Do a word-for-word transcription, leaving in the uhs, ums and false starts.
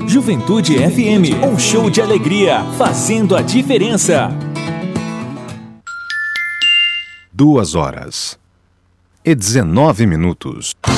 Juventude F M, um show de alegria, fazendo a diferença. Duas horas e dezenove minutos.